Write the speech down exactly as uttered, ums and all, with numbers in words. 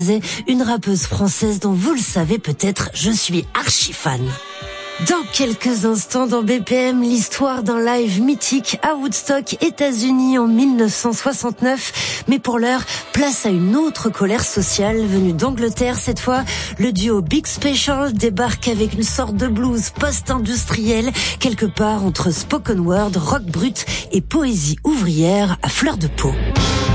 Halsey, une rappeuse française dont vous le savez peut-être, je suis archi fan. Dans quelques instants dans B P M, l'histoire d'un live mythique à Woodstock, États-Unis en mille neuf cent soixante-neuf. Mais pour l'heure, place à une autre colère sociale venue d'Angleterre cette fois. Le duo Big Special débarque avec une sorte de blues post-industriel, quelque part entre spoken word, rock brut et poésie ouvrière à fleur de peau.